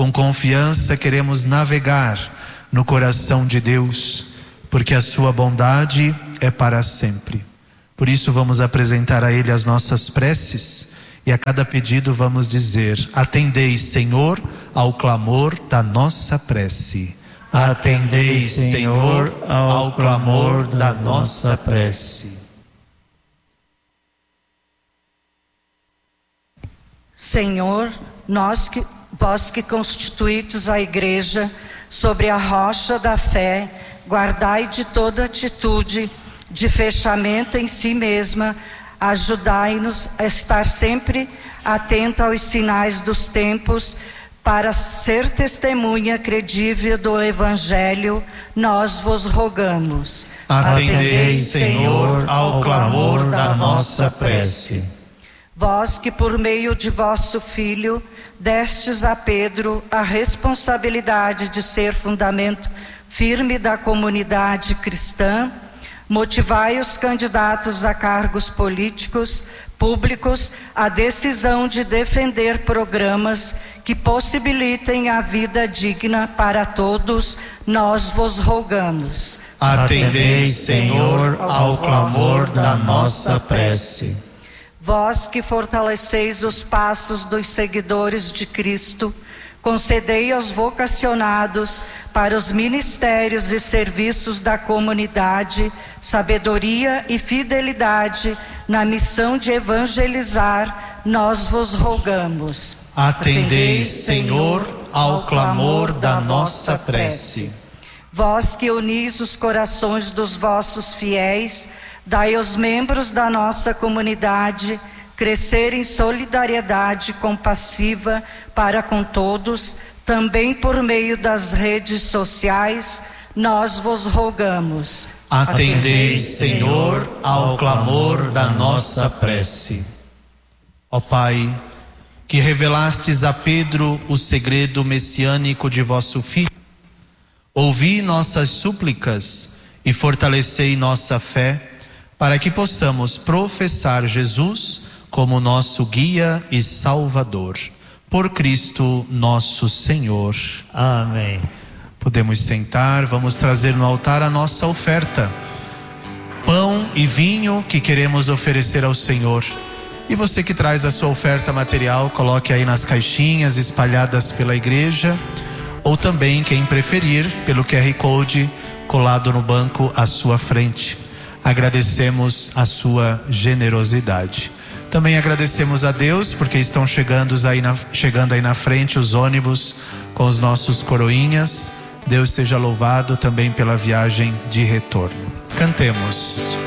Com confiança queremos navegar no coração de Deus, porque a sua bondade é para sempre. Por isso vamos apresentar a Ele as nossas preces e a cada pedido vamos dizer: atendei, Senhor, ao clamor da nossa prece. Atendei, Senhor, ao clamor da nossa prece. Senhor, vós que constituítes a Igreja sobre a rocha da fé, guardai de toda atitude de fechamento em si mesma, ajudai-nos a estar sempre atenta aos sinais dos tempos, para ser testemunha credível do Evangelho, nós vos rogamos. Atendei, Senhor, ao clamor da nossa prece. Vós que por meio de vosso Filho destes a Pedro a responsabilidade de ser fundamento firme da comunidade cristã, motivai os candidatos a cargos políticos públicos a decisão de defender programas que possibilitem a vida digna para todos, nós vos rogamos. Atendei, Senhor, ao clamor da nossa prece. Vós que fortaleceis os passos dos seguidores de Cristo, concedei aos vocacionados para os ministérios e serviços da comunidade sabedoria e fidelidade na missão de evangelizar, nós vos rogamos. Atendei, Senhor, ao clamor da nossa prece. Vós que unis os corações dos vossos fiéis, dai aos membros da nossa comunidade crescer em solidariedade compassiva para com todos, também por meio das redes sociais, nós vos rogamos. Atendei, Senhor, ao clamor da nossa prece. Ó Pai, que revelastes a Pedro o segredo messiânico de vosso Filho, ouvi nossas súplicas e fortalecei nossa fé, para que possamos professar Jesus como nosso guia e Salvador. Por Cristo nosso Senhor. Amém. Podemos sentar, vamos trazer no altar a nossa oferta. Pão e vinho que queremos oferecer ao Senhor. E você que traz a sua oferta material, coloque aí nas caixinhas espalhadas pela igreja, ou também, quem preferir, pelo QR Code colado no banco à sua frente. Agradecemos a sua generosidade. Também agradecemos a Deus porque estão chegando aí na frente os ônibus com os nossos coroinhas. Deus seja louvado também pela viagem de retorno. Cantemos.